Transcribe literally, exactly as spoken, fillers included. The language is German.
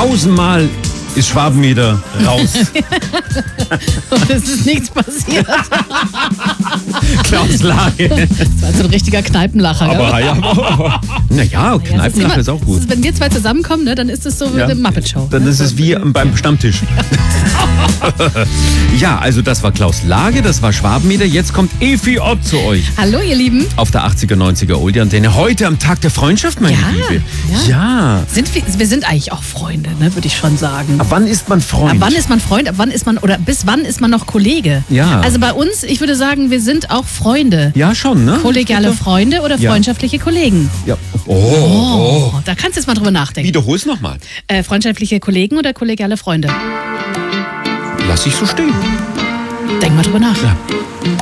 Tausendmal ist Schwabenmeter raus. Und es ist nichts passiert. Klaus Lage. Das war so ein richtiger Kneipenlacher. Aber ja, aber, naja, Kneipenlacher ist auch gut. Ist, wenn wir zwei zusammenkommen, ne, dann ist es so wie Ja. eine Muppet-Show. Dann ist es wie beim Stammtisch. Ja, also das war Klaus Lage, das war Schwabenmeter. Jetzt kommt Efi Ott zu euch. Hallo, ihr Lieben. Auf der achtziger, neunziger Oldie-Antenne. Heute am Tag der Freundschaft, meine Ja, Liebe. ja. Ja. Sind wir, wir sind eigentlich auch Freunde, ne, würde ich schon sagen. Ab wann ist man Freund? Ab wann ist man Freund? Ab wann ist man, oder bis wann ist man noch Kollege? Ja. Also bei uns, ich würde sagen, wir sind auch Freunde. Ja, schon, ne? Kollegiale Freunde oder Ja. freundschaftliche Kollegen? Ja. Oh, Oh, oh. da kannst du jetzt mal drüber nachdenken. Wiederhol's nochmal. Äh, freundschaftliche Kollegen oder kollegiale Freunde? Lass ich so stehen. Denk mal drüber nach. Ja.